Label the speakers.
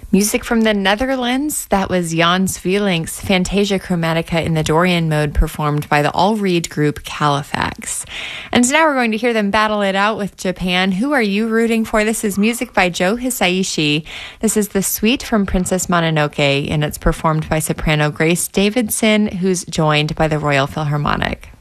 Speaker 1: Music from the Netherlands, that was Jan's Feelings, Fantasia Chromatica in the Dorian mode performed by the all-reed group Califax. And now we're going to hear them battle it out with Japan. Who are you rooting for? This is music by Joe Hisaishi. This is the suite from Princess Mononoke, and it's performed by soprano Grace Davidson, who's joined by the Royal Philharmonic.